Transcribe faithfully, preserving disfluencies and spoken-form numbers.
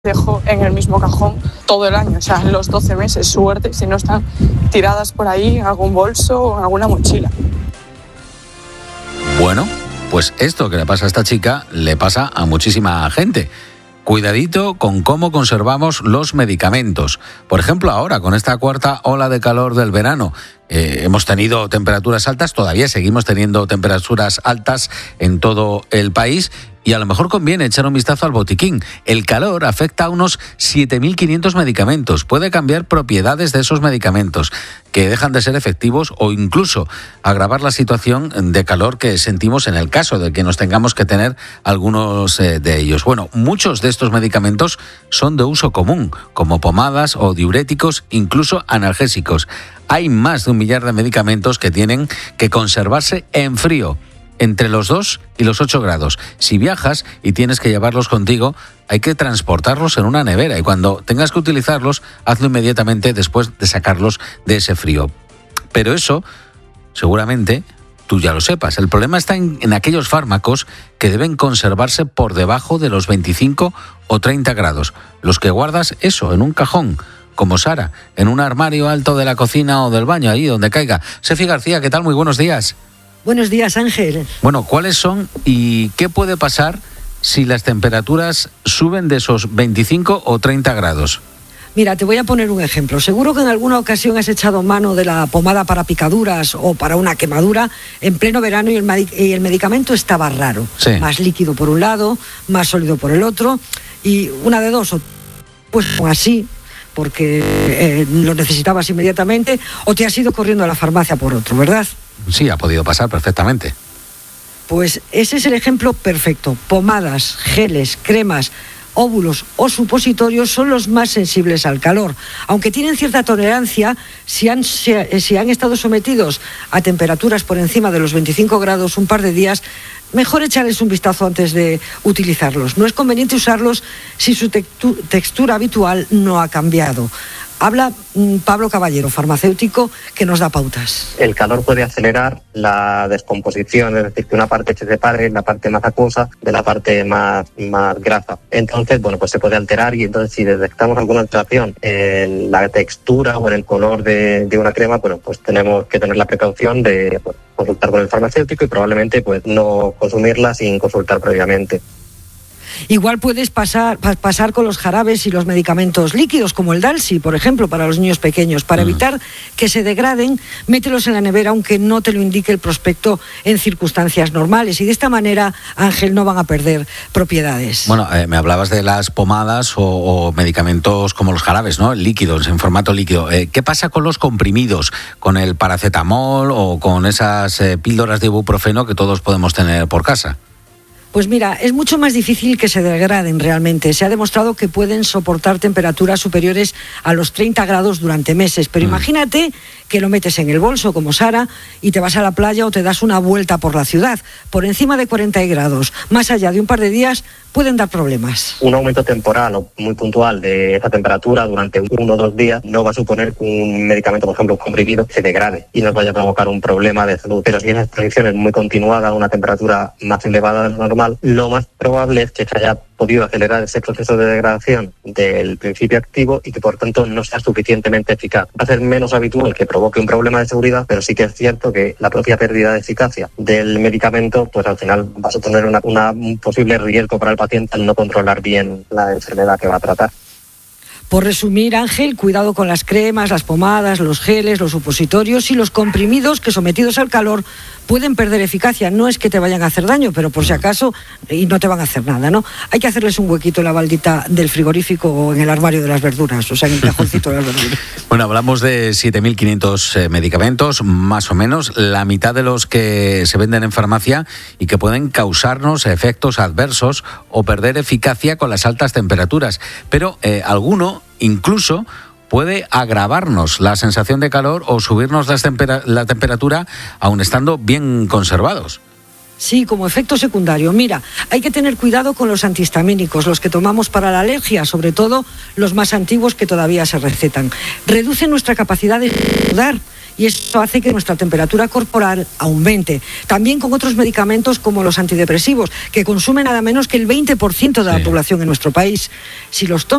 dejo en el mismo cajón todo el año, o sea, los doce meses, suerte si no están tiradas por ahí en algún bolso o en alguna mochila. Bueno, pues esto que le pasa a esta chica le pasa a muchísima gente. Cuidadito con cómo conservamos los medicamentos. Por ejemplo, ahora con esta cuarta ola de calor del verano, eh, hemos tenido temperaturas altas, todavía seguimos teniendo temperaturas altas en todo el país. Y a lo mejor conviene echar un vistazo al botiquín. El calor afecta a unos siete mil quinientos medicamentos. Puede cambiar propiedades de esos medicamentos que dejan de ser efectivos o incluso agravar la situación de calor que sentimos en el caso de que nos tengamos que tener algunos eh, de ellos. Bueno, muchos de estos medicamentos son de uso común, como pomadas o diuréticos, incluso analgésicos. Hay más de un millar de medicamentos que tienen que conservarse en frío, entre los dos y los ocho grados. Si viajas y tienes que llevarlos contigo, hay que transportarlos en una nevera y cuando tengas que utilizarlos, hazlo inmediatamente después de sacarlos de ese frío. Pero eso, seguramente, tú ya lo sepas. El problema está en, en aquellos fármacos que deben conservarse por debajo de los veinticinco o treinta grados. Los que guardas eso en un cajón, como Sara, en un armario alto de la cocina o del baño, ahí donde caiga. Sefi García, ¿qué tal? Muy buenos días. Buenos días, Ángel. Bueno, ¿cuáles son y qué puede pasar si las temperaturas suben de esos veinticinco o treinta grados? Mira, te voy a poner un ejemplo. Seguro que en alguna ocasión has echado mano de la pomada para picaduras o para una quemadura en pleno verano y el, medic- y el medicamento estaba raro. Sí. Más líquido por un lado, más sólido por el otro. Y una de dos, o pues así, porque eh, lo necesitabas inmediatamente, o te has ido corriendo a la farmacia por otro, ¿verdad? Sí, ha podido pasar perfectamente. Pues ese es el ejemplo perfecto. Pomadas, geles, cremas, óvulos o supositorios son los más sensibles al calor. Aunque tienen cierta tolerancia, si han, si, si han estado sometidos a temperaturas por encima de los veinticinco grados un par de días, mejor echarles un vistazo antes de utilizarlos. No es conveniente usarlos si su textu- textura habitual no ha cambiado. Habla mm, Pablo Caballero, farmacéutico, que nos da pautas. El calor puede acelerar la descomposición, es decir, que una parte se separe, la parte más acuosa de la parte más, más grasa. Entonces, bueno, pues se puede alterar y entonces si detectamos alguna alteración en la textura o en el color de, de una crema, bueno, pues tenemos que tener la precaución de pues, consultar con el farmacéutico y probablemente pues no consumirla sin consultar previamente. Igual puedes pasar, pa- pasar con los jarabes y los medicamentos líquidos, como el Dalsi, por ejemplo, para los niños pequeños. Para evitar que se degraden, mételos en la nevera, aunque no te lo indique el prospecto en circunstancias normales. Y de esta manera, Ángel, no van a perder propiedades. Bueno, eh, me hablabas de las pomadas o, o medicamentos como los jarabes, ¿no? Líquidos, en formato líquido. Eh, ¿Qué pasa con los comprimidos? ¿Con el paracetamol o con esas eh, píldoras de ibuprofeno que todos podemos tener por casa? Pues mira, es mucho más difícil que se degraden realmente. Se ha demostrado que pueden soportar temperaturas superiores a los treinta grados durante meses. Pero mm. imagínate que lo metes en el bolso como Sara y te vas a la playa o te das una vuelta por la ciudad. Por encima de cuarenta grados, más allá de un par de días, pueden dar problemas. Un aumento temporal o muy puntual de esa temperatura durante uno o dos días no va a suponer que un medicamento, por ejemplo, un comprimido, se degrade y nos vaya a provocar un problema de salud. Pero si esa exposición es muy continuada a una temperatura más elevada de lo normal, lo más probable es que se haya podido acelerar ese proceso de degradación del principio activo y que por tanto no sea suficientemente eficaz. Va a ser menos habitual que provoque un problema de seguridad, pero sí que es cierto que la propia pérdida de eficacia del medicamento, pues al final va a suponer una, una, un posible riesgo para el paciente al no controlar bien la enfermedad que va a tratar. Por resumir, Ángel, cuidado con las cremas, las pomadas, los geles, los supositorios y los comprimidos que sometidos al calor pueden perder eficacia. No es que te vayan a hacer daño, pero por si acaso, y no te van a hacer nada, ¿no? Hay que hacerles un huequito en la baldita del frigorífico o en el armario de las verduras, o sea, en el cajoncito de las verduras. Bueno, hablamos de siete mil quinientos eh, medicamentos, más o menos, la mitad de los que se venden en farmacia y que pueden causarnos efectos adversos o perder eficacia con las altas temperaturas. Pero eh, alguno incluso puede agravarnos la sensación de calor o subirnos la, tempera- la temperatura aun estando bien conservados. Sí, como efecto secundario. Mira, hay que tener cuidado con los antihistamínicos, los que tomamos para la alergia, sobre todo los más antiguos que todavía se recetan. Reducen nuestra capacidad de sudar y eso hace que nuestra temperatura corporal aumente. También con otros medicamentos como los antidepresivos, que consumen nada menos que el veinte por ciento de la Sí. población en nuestro país. Si los